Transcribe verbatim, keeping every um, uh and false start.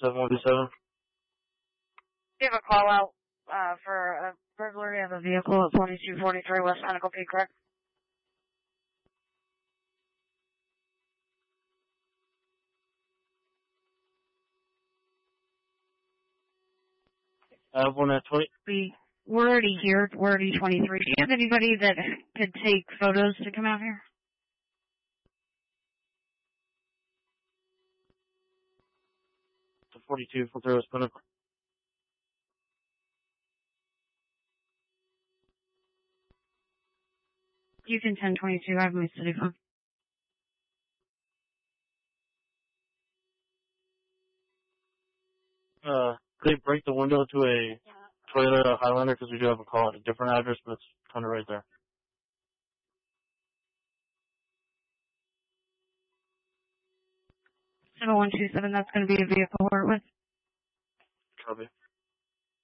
seven one two seven. You have a call out uh, for a burglary of a vehicle at forty-two forty-three West Pinnacle Peak, correct? I have one at twenty. We, we're already here. We're already twenty-three. Do you have anybody that could take photos to come out here? The forty-two forty-three West Pinnacle. You can ten twenty-two. I have my city phone. Uh, could you break the window to a Toyota Highlander, because we do have a call at a different address, but it's kind of right there. seven one two seven, that's going to be a vehicle we're with. Copy.